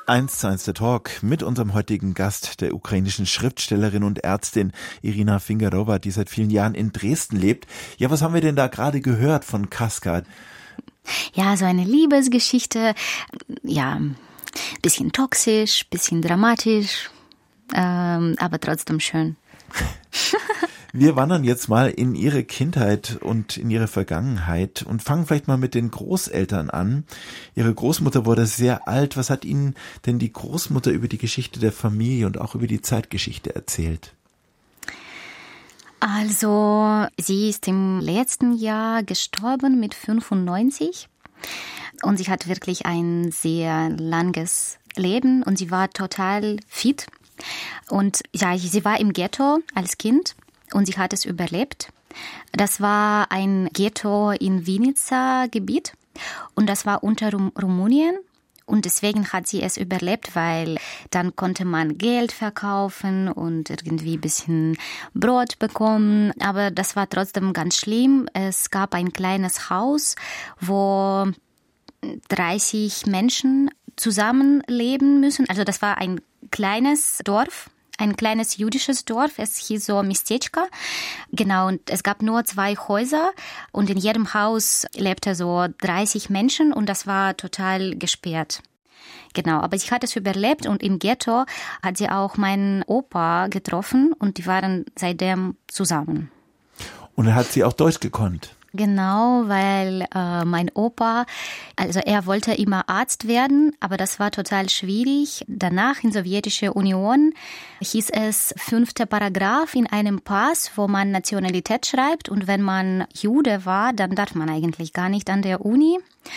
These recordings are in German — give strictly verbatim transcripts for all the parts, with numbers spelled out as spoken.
eins zu eins der Talk mit unserem heutigen Gast, der ukrainischen Schriftstellerin und Ärztin Irina Fingerowa, die seit vielen Jahren in Dresden lebt. Ja, was haben wir denn da gerade gehört von Kaska? Ja, so eine Liebesgeschichte, ja, bisschen toxisch, bisschen dramatisch, ähm, aber trotzdem schön. Wir wandern jetzt mal in Ihre Kindheit und in Ihre Vergangenheit und fangen vielleicht mal mit den Großeltern an. Ihre Großmutter wurde sehr alt. Was hat Ihnen denn die Großmutter über die Geschichte der Familie und auch über die Zeitgeschichte erzählt? Also, sie ist im letzten Jahr gestorben mit fünfundneunzig und sie hat wirklich ein sehr langes Leben und sie war total fit. Und ja, sie war im Ghetto als Kind. Und sie hat es überlebt. Das war ein Ghetto in Vinica-Gebiet und das war unter Rum- Rumänien. Und deswegen hat sie es überlebt, weil dann konnte man Geld verkaufen und irgendwie ein bisschen Brot bekommen. Aber das war trotzdem ganz schlimm. Es gab ein kleines Haus, wo dreißig Menschen zusammenleben müssen. Also das war ein kleines Dorf. Ein kleines jüdisches Dorf, es hieß so Mistečka. Genau, und es gab nur zwei Häuser und in jedem Haus lebte so dreißig Menschen und das war total gesperrt. Genau, aber sie hat es überlebt und im Ghetto hat sie auch meinen Opa getroffen und die waren seitdem zusammen. Und er hat sie auch Deutsch gekonnt? Genau, weil äh, mein Opa, also er wollte immer Arzt werden, aber das war total schwierig. Danach in der Sowjetischen Union hieß es fünfter Paragraph in einem Pass, wo man Nationalität schreibt. Und wenn man Jude war, dann darf man eigentlich gar nicht an der Uni.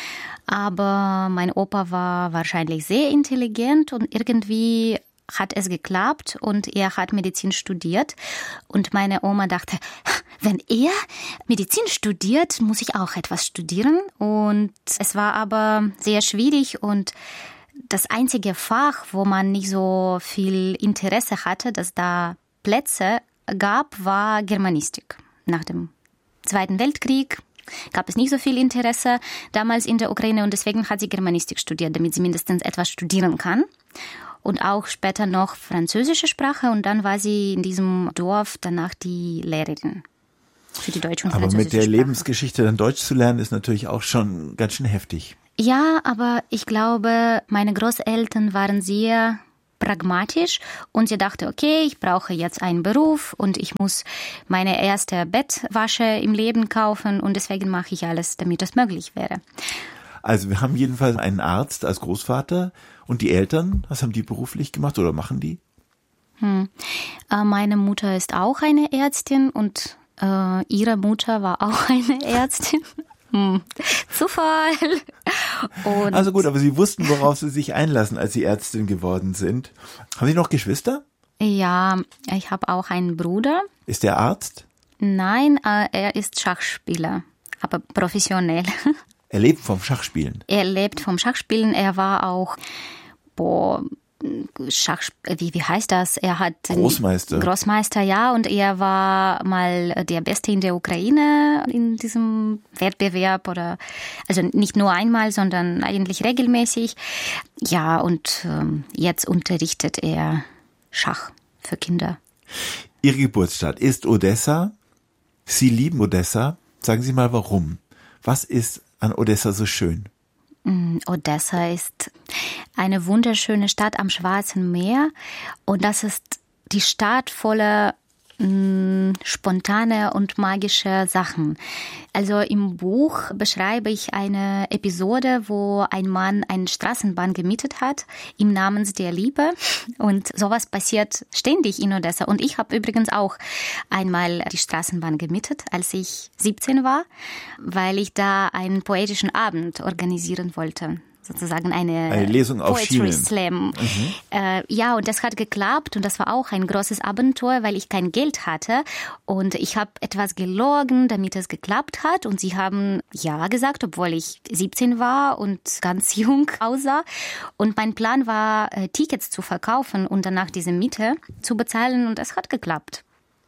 Aber mein Opa war wahrscheinlich sehr intelligent und irgendwie hat es geklappt und er hat Medizin studiert. Und meine Oma dachte, wenn er Medizin studiert, muss ich auch etwas studieren. Und es war aber sehr schwierig und das einzige Fach, wo man nicht so viel Interesse hatte, dass da Plätze gab, war Germanistik. Nach dem Zweiten Weltkrieg gab es nicht so viel Interesse damals in der Ukraine und deswegen hat sie Germanistik studiert, damit sie mindestens etwas studieren kann. Und auch später noch französische Sprache und dann war sie in diesem Dorf danach die Lehrerin für die deutsche und französische Sprache. Aber mit der Lebensgeschichte dann Deutsch zu lernen, ist natürlich auch schon ganz schön heftig. Ja, aber ich glaube, meine Großeltern waren sehr pragmatisch und sie dachte, okay, ich brauche jetzt einen Beruf und ich muss meine erste Bettwäsche im Leben kaufen und deswegen mache ich alles, damit das möglich wäre. Also wir haben jedenfalls einen Arzt als Großvater und die Eltern, was haben die beruflich gemacht oder machen die? Hm. Äh, meine Mutter ist auch eine Ärztin und äh, ihre Mutter war auch eine Ärztin. Hm. Zufall. Und also gut, aber Sie wussten, worauf Sie sich einlassen, als Sie Ärztin geworden sind. Haben Sie noch Geschwister? Ja, ich habe auch einen Bruder. Ist der Arzt? Nein, äh, er ist Schachspieler, aber professionell. Er lebt vom Schachspielen? Er lebt vom Schachspielen. Er war auch, boah, Schach, wie, wie heißt das? Er hat Großmeister. Großmeister, ja. Und er war mal der Beste in der Ukraine in diesem Wettbewerb oder, also nicht nur einmal, sondern eigentlich regelmäßig. Ja, und ähm, jetzt unterrichtet er Schach für Kinder. Ihre Geburtsstadt ist Odessa. Sie lieben Odessa. Sagen Sie mal, warum? Was ist an Odessa so schön? Odessa ist eine wunderschöne Stadt am Schwarzen Meer und das ist die Stadt voller mh, spontane und magische Sachen. Also im Buch beschreibe ich eine Episode, wo ein Mann eine Straßenbahn gemietet hat im Namen der Liebe und sowas passiert ständig in Odessa. Und ich habe übrigens auch einmal die Straßenbahn gemietet, als ich siebzehn war, weil ich da einen poetischen Abend organisieren wollte. Sozusagen eine, eine Lesung auf Poetry Schienen. Slam. Mhm. Äh, ja, und das hat geklappt und das war auch ein großes Abenteuer, weil ich kein Geld hatte und ich habe etwas gelogen, damit es geklappt hat und sie haben ja gesagt, obwohl ich siebzehn war und ganz jung aussah und mein Plan war, äh, Tickets zu verkaufen und danach diese Miete zu bezahlen und es hat geklappt.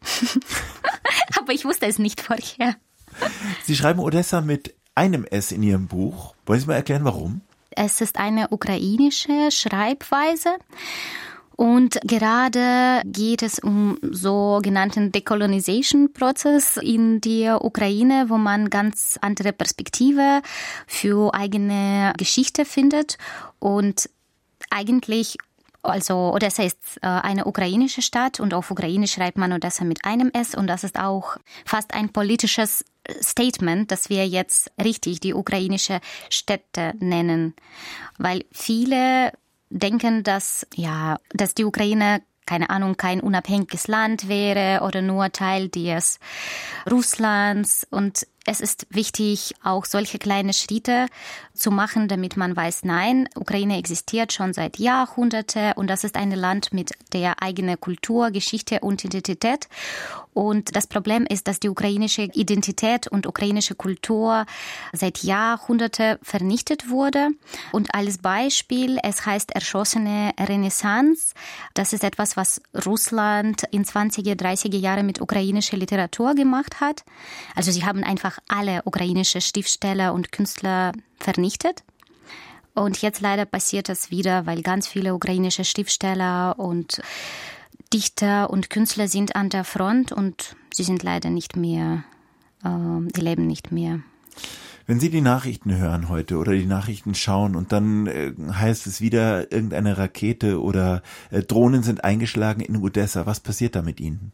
Aber ich wusste es nicht vorher. Sie schreiben Odessa mit einem S in Ihrem Buch. Wollen Sie mal erklären, warum? Es ist eine ukrainische Schreibweise. Und gerade geht es um sogenannten Decolonization-Prozess in der Ukraine, wo man ganz andere Perspektive für eigene Geschichte findet. Und eigentlich, also Odessa ist eine ukrainische Stadt und auf Ukrainisch schreibt man Odessa mit einem S. Und das ist auch fast ein politisches Statement, dass wir jetzt richtig die ukrainische Städte nennen. Weil viele denken, dass, ja, dass die Ukraine, keine Ahnung, kein unabhängiges Land wäre oder nur Teil des Russlands. Und es ist wichtig, auch solche kleine Schritte zu machen, damit man weiß, nein, Ukraine existiert schon seit Jahrhunderten und das ist ein Land mit der eigenen Kultur, Geschichte und Identität. Und das Problem ist, dass die ukrainische Identität und ukrainische Kultur seit Jahrhunderten vernichtet wurde. Und als Beispiel, es heißt erschossene Renaissance. Das ist etwas, was Russland in zwanziger, dreißiger Jahren mit ukrainischer Literatur gemacht hat. Also sie haben einfach alle ukrainische Schriftsteller und Künstler vernichtet. Und jetzt leider passiert das wieder, weil ganz viele ukrainische Schriftsteller und Dichter und Künstler sind an der Front und sie sind leider nicht mehr, äh, die leben nicht mehr. Wenn Sie die Nachrichten hören heute oder die Nachrichten schauen und dann äh, heißt es wieder, irgendeine Rakete oder äh, Drohnen sind eingeschlagen in Odessa, was passiert da mit Ihnen?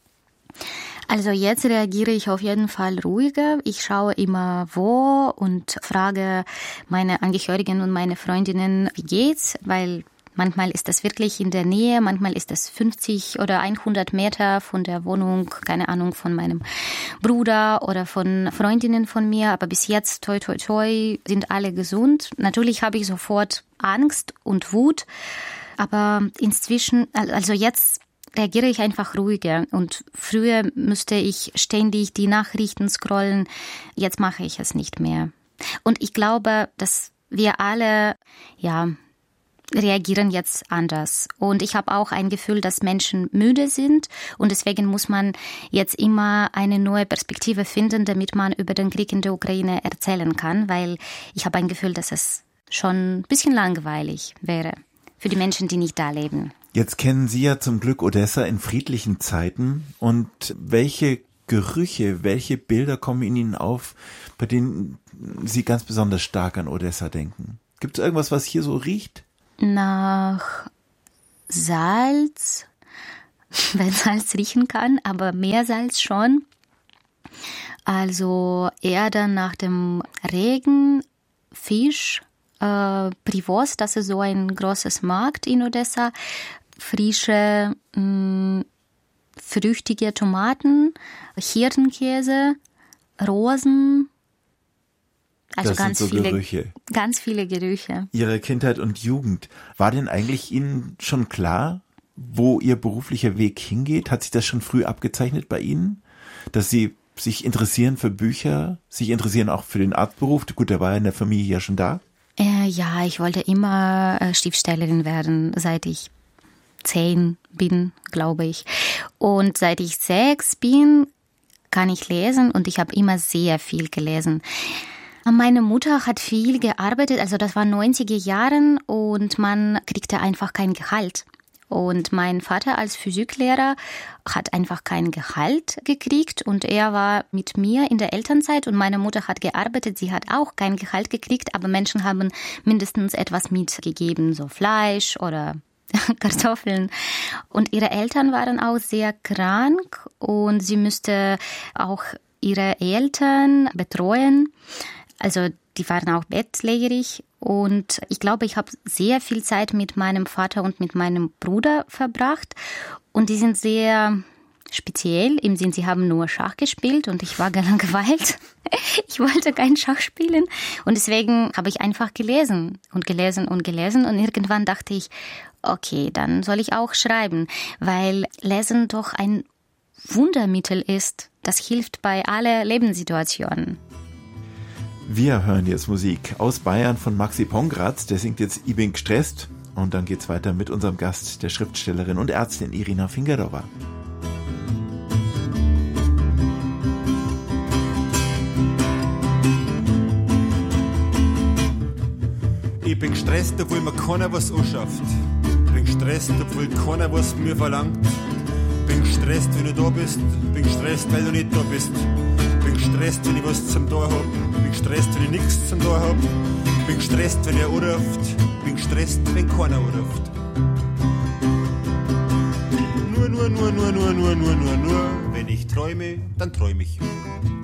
Also jetzt reagiere ich auf jeden Fall ruhiger. Ich schaue immer wo und frage meine Angehörigen und meine Freundinnen, wie geht's, weil manchmal ist das wirklich in der Nähe, manchmal ist das fünfzig oder hundert Meter von der Wohnung, keine Ahnung, von meinem Bruder oder von Freundinnen von mir. Aber bis jetzt, toi, toi, toi, sind alle gesund. Natürlich habe ich sofort Angst und Wut, aber inzwischen, also jetzt reagiere ich einfach ruhiger. Und früher müsste ich ständig die Nachrichten scrollen. Jetzt mache ich es nicht mehr. Und ich glaube, dass wir alle, ja, reagieren jetzt anders. Und ich habe auch ein Gefühl, dass Menschen müde sind. Und deswegen muss man jetzt immer eine neue Perspektive finden, damit man über den Krieg in der Ukraine erzählen kann. Weil ich habe ein Gefühl, dass es schon ein bisschen langweilig wäre für die Menschen, die nicht da leben. Jetzt kennen Sie ja zum Glück Odessa in friedlichen Zeiten. Und welche Gerüche, welche Bilder kommen in Ihnen auf, bei denen Sie ganz besonders stark an Odessa denken? Gibt es irgendwas, was hier so riecht? Nach Salz, wenn Salz riechen kann, aber Meersalz schon. Also eher dann nach dem Regen, Fisch, äh, Privos, das ist so ein großes Markt in Odessa, frische, mh, früchtige Tomaten, Hirtenkäse, Rosen. Also das ganz sind so viele Gerüche. Ganz viele Gerüche. Ihre Kindheit und Jugend. War denn eigentlich Ihnen schon klar, wo Ihr beruflicher Weg hingeht? Hat sich das schon früh abgezeichnet bei Ihnen? Dass Sie sich interessieren für Bücher, sich interessieren auch für den Arztberuf? Gut, der war in der Familie ja schon da. Äh, ja, ich wollte immer äh, Schriftstellerin werden, seit ich zehn bin, glaube ich. Und seit ich sechs bin, kann ich lesen und ich habe immer sehr viel gelesen. Meine Mutter hat viel gearbeitet, also das war neunziger Jahren und man kriegte einfach kein Gehalt. Und mein Vater als Physiklehrer hat einfach kein Gehalt gekriegt und er war mit mir in der Elternzeit und meine Mutter hat gearbeitet, sie hat auch kein Gehalt gekriegt, aber Menschen haben mindestens etwas mitgegeben, so Fleisch oder Kartoffeln. Und ihre Eltern waren auch sehr krank und sie müsste auch ihre Eltern betreuen. Also die waren auch bettlägerig und ich glaube, ich habe sehr viel Zeit mit meinem Vater und mit meinem Bruder verbracht und die sind sehr speziell, im Sinn, sie haben nur Schach gespielt und ich war gelangweilt. Ich wollte kein Schach spielen und deswegen habe ich einfach gelesen und gelesen und gelesen und irgendwann dachte ich, okay, dann soll ich auch schreiben, weil Lesen doch ein Wundermittel ist. Das hilft bei allen Lebenssituationen. Wir hören jetzt Musik aus Bayern von Maxi Pongratz, der singt jetzt Ich bin gestresst und dann geht's weiter mit unserem Gast, der Schriftstellerin und Ärztin Irina Fingerova. Ich gestresst, obwohl mir keiner was anschafft. Bin gestresst, obwohl keiner was von mir verlangt. Bin gestresst, wenn du da bist. Bin gestresst, weil du nicht da bist. Bin gestresst, wenn ich was zum Tor hab. Bin gestresst, wenn ich nichts zum Tor hab. Bin gestresst, wenn er anruft. Bin gestresst, wenn keiner anruft. Nur, nur, nur, nur, nur, nur, nur, nur, nur. Wenn ich träume, dann träume ich.